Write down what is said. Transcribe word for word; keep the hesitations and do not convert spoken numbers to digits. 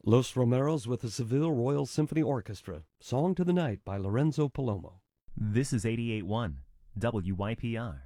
Los Romeros with the Seville Royal Symphony Orchestra, Song to the Night by Lorenzo Palomo. This is eighty-eight point one W Y P R.